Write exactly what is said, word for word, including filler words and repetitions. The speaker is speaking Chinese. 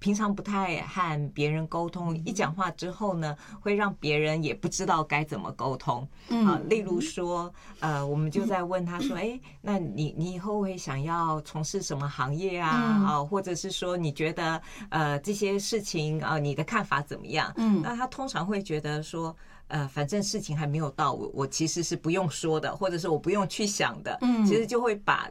平常不太和别人沟通，一讲话之后呢，会让别人也不知道该怎么沟通。啊，例如说，呃，我们就在问他说，哎，那你你以后会想要从事什么行业啊？啊，或者是说你觉得呃这些事情啊，你的看法怎么样？嗯，那他通常会觉得说，呃，反正事情还没有到我，我其实是不用说的，或者是我不用去想的。嗯，其实就会把